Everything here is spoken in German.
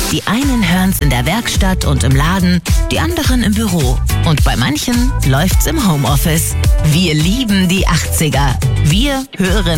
Die einen hören's in der Werkstatt und im Laden, die anderen im Büro. Und bei manchen läuft's im Homeoffice. Wir lieben die 80er. Wir hören